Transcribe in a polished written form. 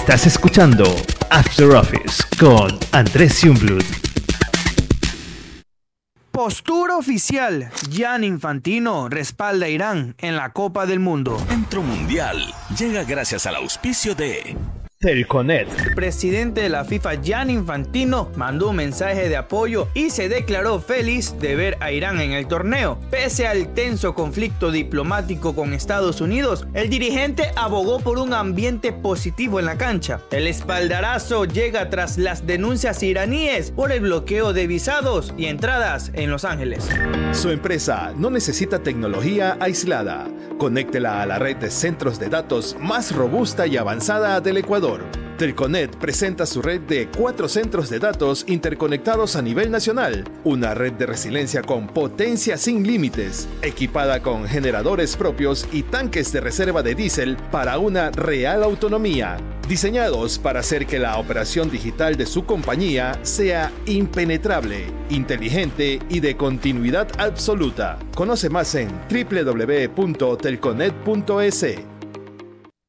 Estás escuchando After Office con Andrés Jungblut. Postura oficial. Gianni Infantino respalda a Irán en la Copa del Mundo. Centro Mundial llega gracias al auspicio de Telconet. El presidente de la FIFA, Gianni Infantino, mandó un mensaje de apoyo y se declaró feliz de ver a Irán en el torneo. Pese al tenso conflicto diplomático con Estados Unidos, el dirigente abogó por un ambiente positivo en la cancha. El espaldarazo llega tras las denuncias iraníes por el bloqueo de visados y entradas en Los Ángeles. Su empresa no necesita tecnología aislada. Conéctela a la red de centros de datos más robusta y avanzada del Ecuador. Telconet presenta su red de 4 centros de datos interconectados a nivel nacional, una red de resiliencia con potencia sin límites, equipada con generadores propios y tanques de reserva de diésel para una real autonomía, diseñados para hacer que la operación digital de su compañía sea impenetrable, inteligente y de continuidad absoluta. Conoce más en www.telconet.es.